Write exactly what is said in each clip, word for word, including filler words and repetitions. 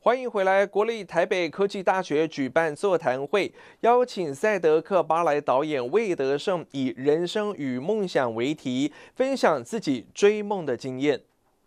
欢迎回来！国立台北科技大学举办座谈会，邀请赛德克巴莱导演魏德圣以“人生与梦想”为题，分享自己追梦的经验。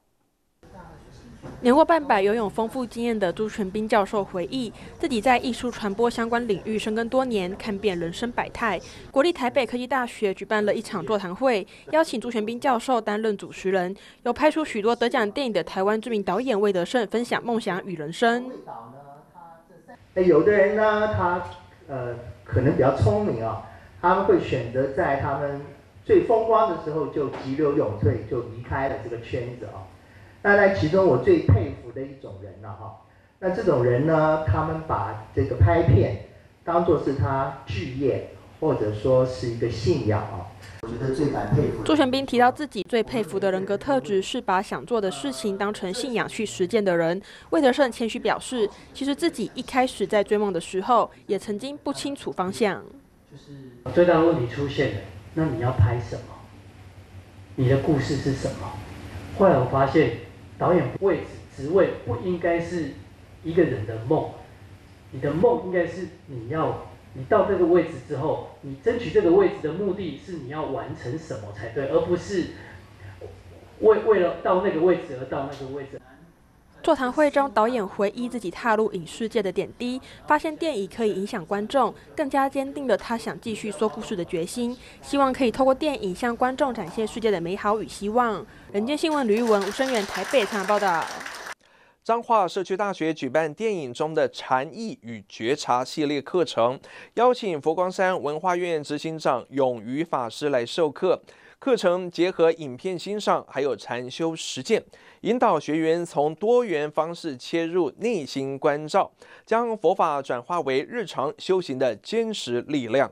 年过半百、拥有丰富经验的朱全斌教授回忆，自己在艺术传播相关领域深耕多年，看遍人生百态。国立台北科技大学举办了一场座谈会，邀请朱全斌教授担任主持人，由拍出许多得奖电影的台湾知名导演魏德圣分享梦想与人生。 有的人呢，他呃可能比较聪明啊，他们会选择在他们最风光的时候就急流勇退，就离开了这个圈子啊。那在其中我最佩服的一种人了哈，那这种人呢，他们把这个拍片当作是他职业，或者说是一个信仰啊。我觉得最难佩服。 朱全斌提到自己最佩服的人格特质是把想做的事情当成信仰去实践的人。魏德圣谦虚表示，其实自己一开始在追梦的时候，也曾经不清楚方向。 就是最大的问题出现了，那你要拍什么？你的故事是什么？后来我发现。导演位置职位不应该是一个人的梦，你的梦应该是你要你到这个位置之后，你争取这个位置的目的是你要完成什么才对，而不是为为了到那个位置而到那个位置。 座谈会中，导演回忆自己踏入影视界的点滴，发现电影可以影响观众，更加坚定了他想继续说故事的决心。希望可以透过电影向观众展现世界的美好与希望。人间新闻吕玉文、吴声源台北采访报道。 彰化社区大学举办电影中的禅意与觉察系列课程，邀请佛光山文化院执行长永瑜法师来授课。课程结合影片欣赏，还有禅修实践，引导学员从多元方式切入内心关照，将佛法转化为日常修行的坚实力量。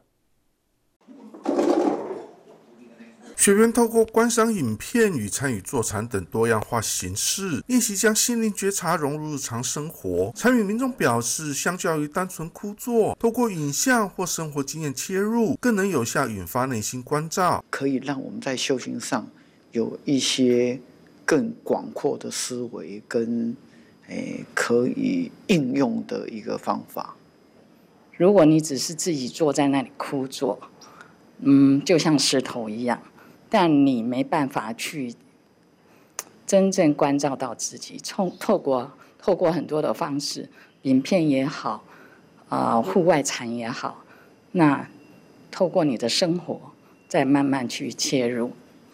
学员透过观赏影片与参与坐禅等多样化形式，练习将心灵觉察融入日常生活。参与民众表示，相较于单纯枯坐，透过影像或生活经验切入，更能有效引发内心关照， 可以让我们在修行上有一些更广阔的思维跟诶可以应用的一个方法。 如果你只是自己坐在那里枯坐，嗯，就像石头一样。但你没办法去真正关照到自己，透过透过很多的方式，影片也好，啊、呃，户外禅也好，那透过你的生活，再慢慢去切入。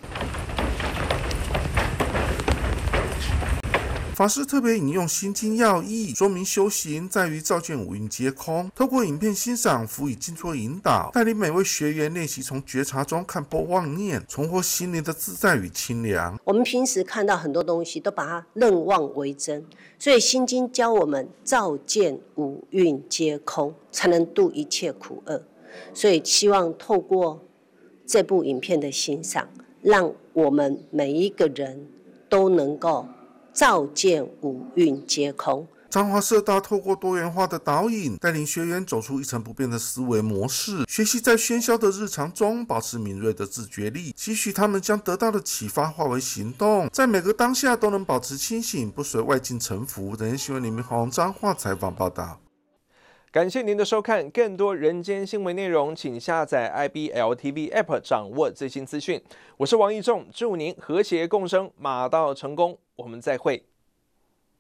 法师特别引用心经要义，说明修行在于照见五蕴皆空。透过影片欣赏，辅以静坐引导，带领每位学员练习从觉察中看破妄念，重获心灵的自在与清凉。 我们平时看到很多东西，都把它认妄为真，所以心经教我们照见五蕴皆空，才能度一切苦厄。所以希望透过这部影片的欣赏，让我们每一个人都能够照见五蕴皆空。 彰化社大透过多元化的导引，带领学员走出一成不变的思维模式，学习在喧嚣的日常中保持敏锐的自觉力，期许他们将得到的启发化为行动，在每个当下都能保持清醒，不随外境臣服。人间新闻李明宏彰化采访报道。 感谢您的收看，更多人间新闻内容，请下载 I B L T V App 掌握最新资讯。我是王义仲，祝您和谐共生，马到成功，我们再会。